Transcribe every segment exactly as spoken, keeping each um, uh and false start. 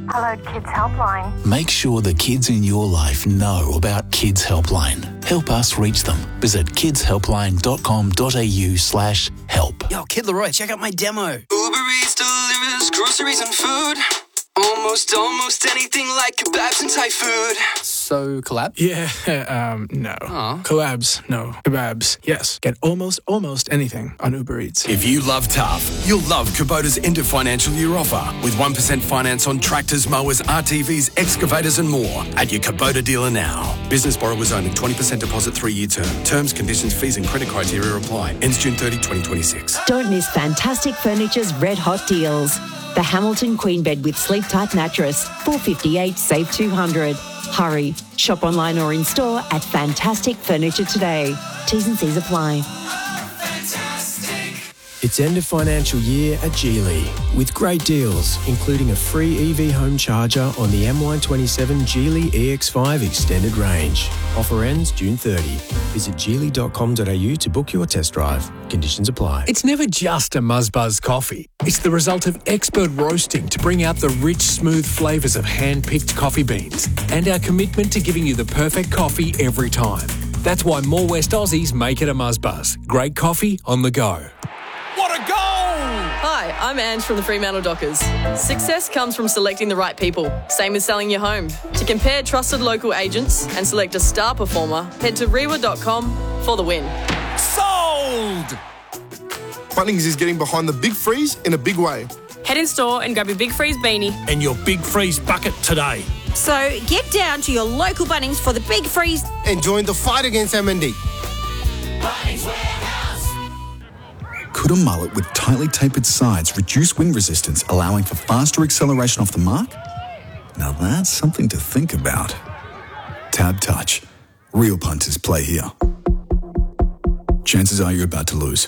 Hello, Kids Helpline. Make sure the kids in your life know about Kids Helpline. Help us reach them. Visit kidshelpline.com.au slash help. Yo, Kid Leroy, check out my demo. Uber Eats delivers groceries and food. Almost, almost anything like kebabs and Thai food. So, collab? Yeah, um, no. Aw. Collabs, no. Kebabs, yes. Get almost, almost anything on Uber Eats. If you love tough, you'll love Kubota's end of financial year offer with one percent finance on tractors, mowers, R T Vs, excavators and more at your Kubota dealer now. Business borrowers only, twenty percent deposit, three-year term. Terms, conditions, fees and credit criteria apply. Ends June thirtieth, twenty twenty-six. Don't miss Fantastic Furniture's red hot deals. The Hamilton Queen Bed with Sleep Tight Mattress, four hundred fifty-eight dollars, save two hundred dollars. Hurry. Shop online or in store at Fantastic Furniture today. T's and C's apply. It's end of financial year at Geely with great deals, including a free E V home charger on the M Y twenty-seven Geely E X five Extended Range. Offer ends June thirtieth. Visit geely dot com dot a u to book your test drive. Conditions apply. It's never just a Muzzbuzz coffee. It's the result of expert roasting to bring out the rich, smooth flavours of hand-picked coffee beans and our commitment to giving you the perfect coffee every time. That's why more West Aussies make it a Muzzbuzz. Great coffee on the go. What a goal! Hi, I'm Ange from the Fremantle Dockers. Success comes from selecting the right people, same as selling your home. To compare trusted local agents and select a star performer, head to rewa dot com for the win. Sold! Bunnings is getting behind the Big Freeze in a big way. Head in store and grab your Big Freeze beanie and your Big Freeze bucket today. So get down to your local Bunnings for the Big Freeze and join the fight against M N D. Bunnings Warehouse. Could a mullet with tightly tapered sides reduce wind resistance, allowing for faster acceleration off the mark? Now that's something to think about. Tab Touch. Real punters play here. Chances are you're about to lose.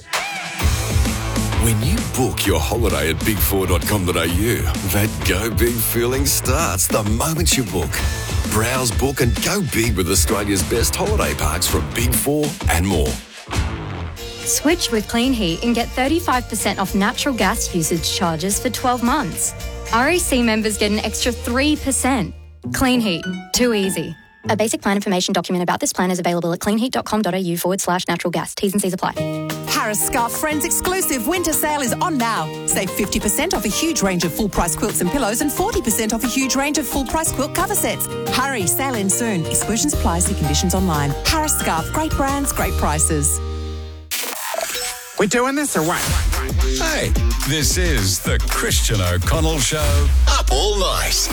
When you book your holiday at big four dot com dot a u, that go big feeling starts the moment you book. Browse, book and go big with Australia's best holiday parks from Big Four and more. Switch with Clean Heat and get thirty-five percent off natural gas usage charges for twelve months. R A C members get an extra three percent. Clean Heat. Too easy. A basic plan information document about this plan is available at cleanheat dot com dot a u forward slash natural gas. T's and C's apply. Harris Scarf Friends exclusive winter sale is on now. Save fifty percent off a huge range of full-price quilts and pillows and forty percent off a huge range of full-price quilt cover sets. Hurry, sale ends soon. Exclusions apply, see conditions online. Harris Scarf, great brands, great prices. We doing this or what? Hey, this is the Christian O'Connell Show. Up all night.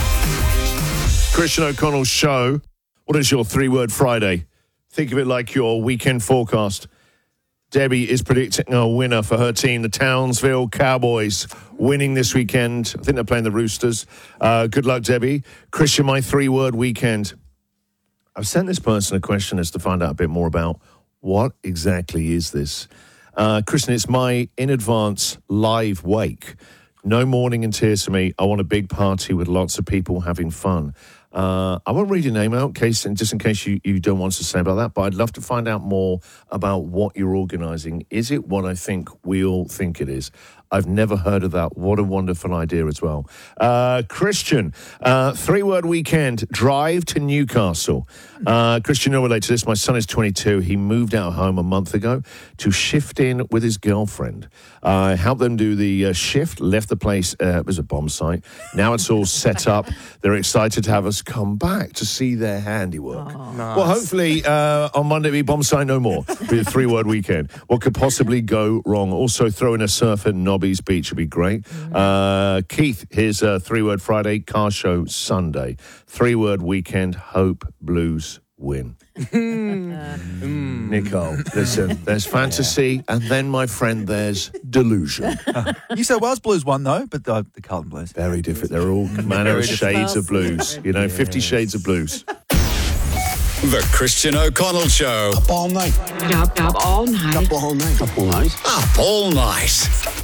Christian O'Connell Show. What is your three-word Friday? Think of it like your weekend forecast. Debbie is predicting a winner for her team, the Townsville Cowboys, winning this weekend. I think they're playing the Roosters. Uh, good luck, Debbie. Christian, my three-word weekend. I've sent this person a question as to find out a bit more about what exactly is this. Uh, Christian, it's my in advance live wake. No mourning and tears for me. I want a big party with lots of people having fun. Uh, I won't read your name out, in case, just in case you, you don't want to say about that, but I'd love to find out more about what you're organising. Is it what I think we all think it is? I've never heard of that. What a wonderful idea as well. Uh, Christian, uh, three-word weekend, drive to Newcastle. Uh, Christian, no relate to this. My son is twenty-two. He moved out of home a month ago to shift in with his girlfriend. I uh, helped them do the uh, shift, left the place. Uh, it was a bomb site. Now it's all set up. They're excited to have us come back to see their handiwork. Oh, nice. Well, hopefully uh, on Monday be bomb site no more. Be a three-word weekend. What could possibly go wrong? Also throw in a surf at Nobby's Beach would be great. Uh, Keith, here's a three-word Friday, car show Sunday. Three-word weekend, hope Blues win. mm. Nicole, listen, there's fantasy, yeah. And then, my friend, there's delusion. New South Wales Blues won, though, but the, the Carlton Blues. Very different. They're all manner of shades of blues. You know, yes. Fifty Shades of Blues. The Christian O'Connell Show. Up all night. Up, up all night. Up all night. Up all night. Up all night.